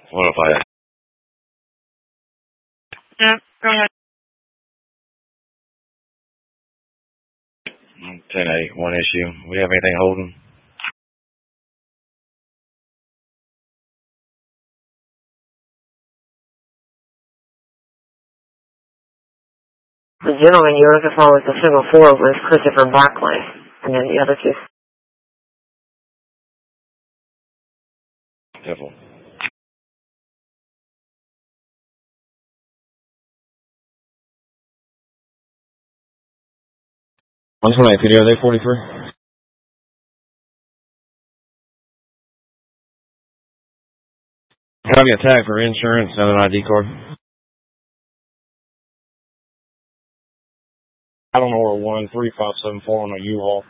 What if I... Yeah, go ahead. 10-8, one issue. We have anything holding? The gentleman you're looking for was the single 4 with Christopher Barclay, and then the other 2. Devil. On 28 video, they 43. How do you attack for insurance and an ID card? I don't know where 13574 on a U-Haul.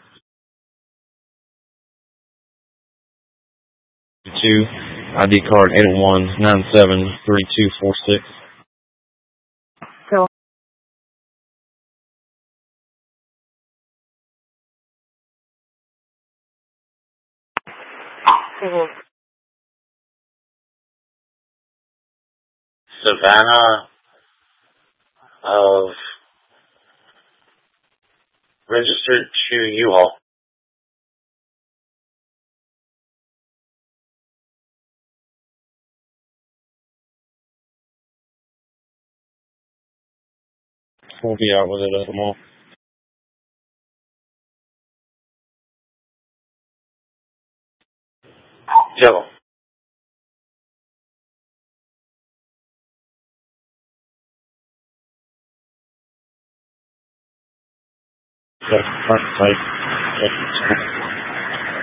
2 ID card 801-973246. So, Savannah of registered to U-Haul. We'll be out with it at the mall. Devil. Yeah, right.